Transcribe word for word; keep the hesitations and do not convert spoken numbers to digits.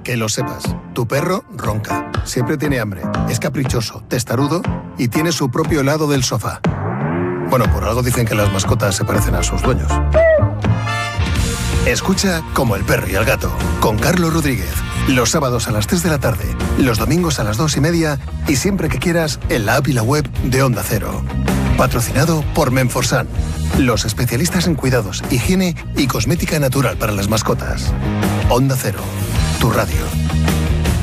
Que lo sepas, tu perro ronca, siempre tiene hambre, es caprichoso, testarudo y tiene su propio lado del sofá. Bueno, por algo dicen que las mascotas se parecen a sus dueños. Escucha Como el perro y el gato, con Carlos Rodríguez. Los sábados a las tres de la tarde, los domingos a las dos y media y siempre que quieras en la app y la web de Onda Cero. Patrocinado por Menforsan, los especialistas en cuidados, higiene y cosmética natural para las mascotas. Onda Cero, tu radio.